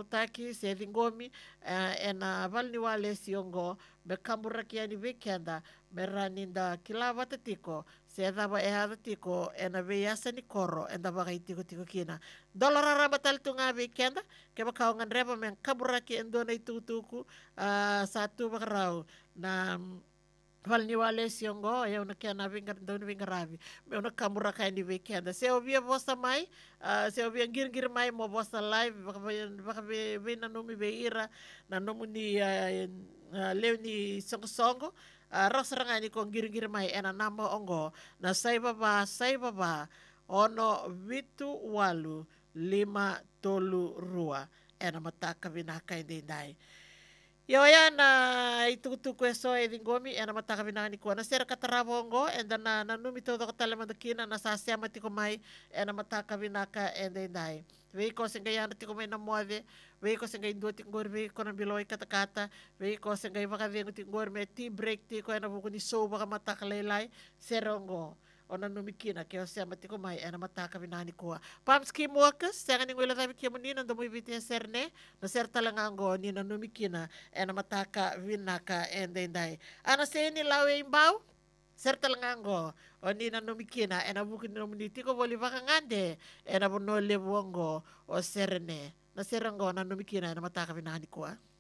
utaki se vingomi ena valni wale siongo me kamura ki ani vekenda me raninda kilava tatiko se dava e hada tiko ena veyasa ni koro enda bagai tiko tiko kina dolara rabatal tunga vekenda ke bakau ngan reba men kamura ki endona itutuku satu bakarau na Valni wale siongo e una kia na vingar doni vingaravi me una kamura kai ni weekend se ovia vosa mai se ovia ngir mai mo vosa live baka be na nomi be ira na nomu ni leo ni songo songo rosa ranga ni ko ngir mai ena namo ongo na sai baba ono vitu walu lima tolu rua ena mataka vinaka indai Yo ya na itutuku eso e dingomi e na mataka vinani ko na sera kataravongo e na numi todo katale mandakina na sasya matiko mai e na mataka vinaka e dai. Vei ko senga yana tiko mai na moave, vei ko senga indua tingor vei ko na biloi kata vei ko senga ivaka vengo tingor me tea break tiko e na vuku ni so baka mataka leilai serongo. Ona numi kina ke o se matiko mai e na mataka vinani ko. Pamski muakas, senga ni ngwela tabi kia munina ndo muibiti e serne, na ser talangango ni na numi kina ena mataka vinaka endendai. Ana se ni lawe imbau serta langango oni na numikina ena buki nomuniti ko boli baka ngande ena bono le bongo o serne na serango na numikina ena mataka vinani kwa.